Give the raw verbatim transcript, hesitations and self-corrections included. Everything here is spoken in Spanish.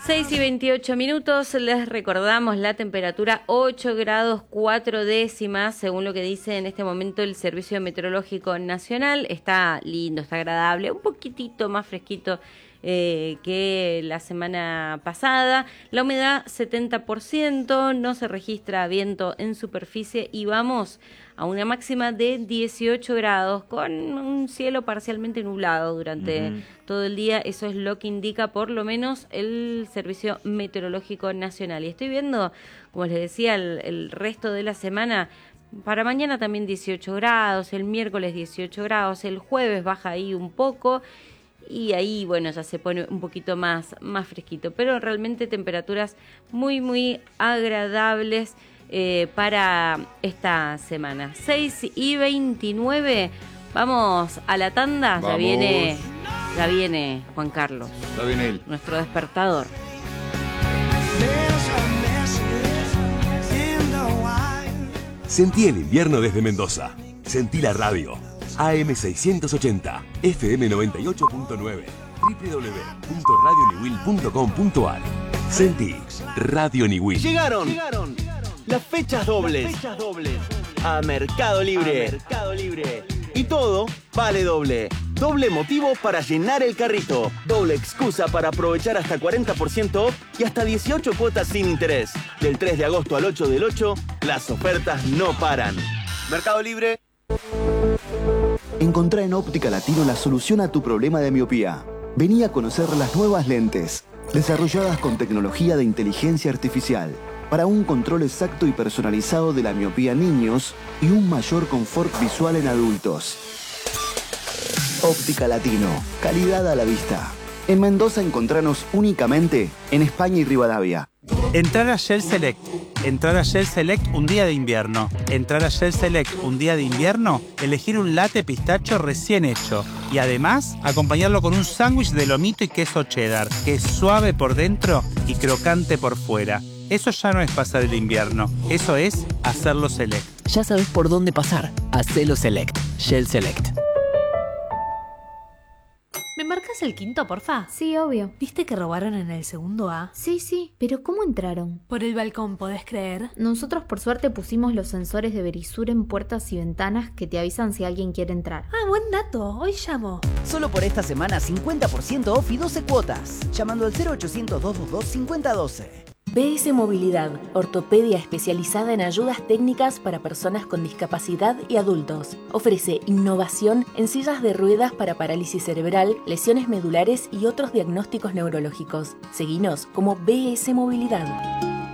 seis y veintiocho minutos, les recordamos la temperatura ocho grados cuatro décimas, según lo que dice en este momento el Servicio Meteorológico Nacional. Está lindo, está agradable, un poquitito más fresquito eh, que la semana pasada. La humedad setenta por ciento, no se registra viento en superficie y vamos a una máxima de dieciocho grados con un cielo parcialmente nublado durante uh-huh. todo el día. Eso es lo que indica por lo menos el Servicio Meteorológico Nacional. Y estoy viendo, como les decía, el, el resto de la semana. Para mañana también dieciocho grados, el miércoles dieciocho grados, el jueves baja ahí un poco y ahí, bueno, ya se pone un poquito más, más fresquito. Pero realmente temperaturas muy, muy agradables Eh, para esta semana. seis y veintinueve, vamos a la tanda. Vamos. Ya viene, ya viene Juan Carlos. Ya viene él. Nuestro despertador. Sentí el invierno desde Mendoza. Sentí la radio. A M seiscientos ochenta, F M noventa y ocho punto nueve, doble u doble u doble u punto radio niwil punto com punto a r. Sentí Radio Niwil. Llegaron. Llegaron. Las fechas dobles. Las fechas dobles a Mercado Libre. A Mercado Libre. Y todo vale doble. Doble motivo para llenar el carrito. Doble excusa para aprovechar hasta cuarenta por ciento off y hasta dieciocho cuotas sin interés. Del tres de agosto al ocho del ocho, las ofertas no paran. Mercado Libre. Encontrá en Óptica Latino la solución a tu problema de miopía. Vení a conocer las nuevas lentes, desarrolladas con tecnología de inteligencia artificial, para un control exacto y personalizado de la miopía en niños y un mayor confort visual en adultos. Óptica Latino, calidad a la vista. En Mendoza encontranos únicamente en España y Rivadavia. Entrar a Shell Select. Entrar a Shell Select un día de invierno. Entrar a Shell Select un día de invierno, elegir un latte pistacho recién hecho. Y además, acompañarlo con un sándwich de lomito y queso cheddar, que es suave por dentro y crocante por fuera. Eso ya no es pasar el invierno, eso es hacerlo Select. Ya sabes por dónde pasar. Hacelo Select. Shell Select. ¿Me marcas el quinto, porfa? Sí, obvio. ¿Viste que robaron en el segundo A? Sí, sí. ¿Pero cómo entraron? Por el balcón, ¿podés creer? Nosotros por suerte pusimos los sensores de Verisur en puertas y ventanas que te avisan si alguien quiere entrar. Ah, buen dato. Hoy llamo. Solo por esta semana cincuenta por ciento off y doce cuotas. Llamando al cero ochocientos, dos dos dos, cinco cero uno dos. B S Movilidad, ortopedia especializada en ayudas técnicas para personas con discapacidad y adultos. Ofrece innovación en sillas de ruedas para parálisis cerebral, lesiones medulares y otros diagnósticos neurológicos. Seguinos como B S Movilidad.